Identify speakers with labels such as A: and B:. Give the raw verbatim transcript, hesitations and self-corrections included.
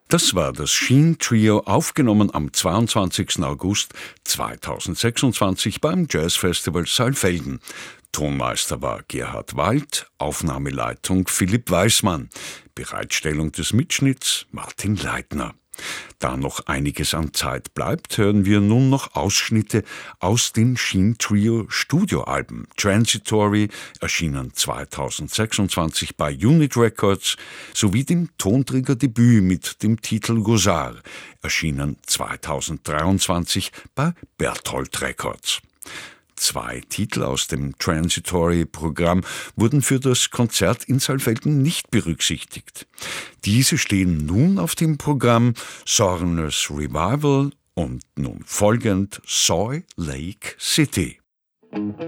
A: Das war das Sheen Trio, aufgenommen am zweiundzwanzigsten August zweitausendsechsundzwanzig beim Jazzfestival Saalfelden. Tonmeister war Gerhard Wald, Aufnahmeleitung Philipp Weismann, Bereitstellung des Mitschnitts Martin Leitner. Da noch einiges an Zeit bleibt, hören wir nun noch Ausschnitte aus den Sheen Trio Studioalben. Transitory, erschienen zweitausendsechsundzwanzig bei Unit Records, sowie dem Tonträgerdebüt mit dem Titel Gosar, erschienen zweitausenddreiundzwanzig bei Berthold Records. Zwei Titel aus dem Transitory-Programm wurden für das Konzert in Saalfelden nicht berücksichtigt. Diese stehen nun auf dem Programm Sornes Revival und nun folgend Soy Lake City.